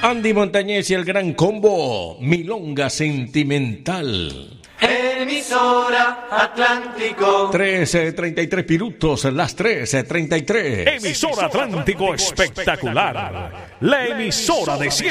Andy Montañez y el Gran Combo, Milonga Sentimental. Emisora Atlántico. 13:33 minutos, las 13:33. Emisora Atlántico espectacular. La emisora de siempre.